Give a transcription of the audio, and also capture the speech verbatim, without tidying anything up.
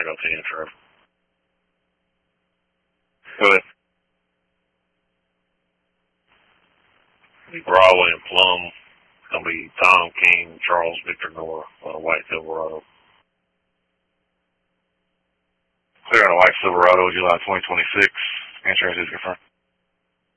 go to the intro. Go ahead. Bravo and Plum. Gonna be Tom King, Charles Victor Nora, uh, White Silverado. Clear on a White Silverado, July twenty twenty-six. Insurance is confirmed.